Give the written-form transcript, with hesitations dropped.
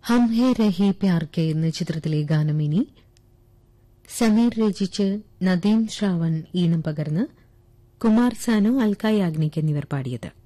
ഹം ഹേ രഹി Pyaar K എന്ന ചിത്രത്തിലെ ഗാനം ഇനി സമീർ രചിച്ച് നദീം ശ്രാവൺ ഈണം പകർന്ന് കുമാർ സാനു അൽക്ക യാഗ്നിക് എന്നിവർ പാടിയത്.